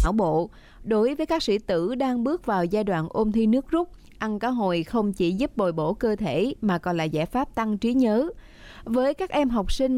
não bộ. Đối với các sĩ tử đang bước vào giai đoạn ôn thi nước rút, ăn cá hồi không chỉ giúp bồi bổ cơ thể mà còn là giải pháp tăng trí nhớ. Với các em học sinh